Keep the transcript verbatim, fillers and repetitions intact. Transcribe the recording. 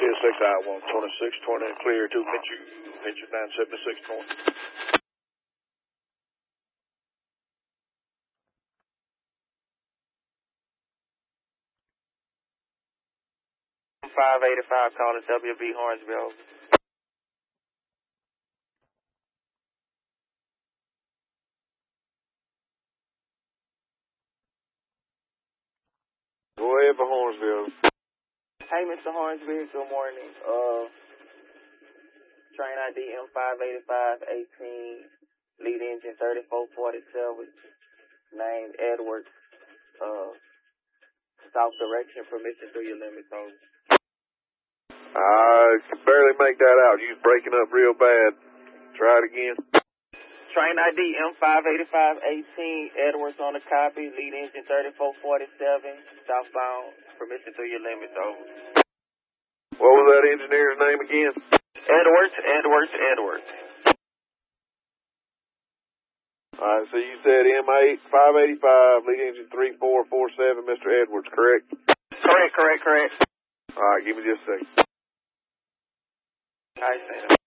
six I one, twenty-six twenty, clear to Mitchell, Mitchell nine seventy-six north. five eighty-five calling W B Hornsville. Go ahead for Hornsville. Hey, Mister Hornsville, good morning. Uh, train I D M five eighty-five eighteen, lead engine thirty-four forty-seven, named Edwards, uh, south direction, permission through your limits, over. I can barely make that out. You was breaking up real bad. Try it again. Train I D M five eighty-five eighteen, Edwards on the copy, lead engine thirty-four forty-seven, southbound, permission through your limits, over. What was that engineer's name again? Edwards, Edwards, Edwards. Alright, so you said M eight, five eighty-five, lead engine three four four seven, Mister Edwards, correct? Correct, correct, correct. Alright, give me just a second. I see.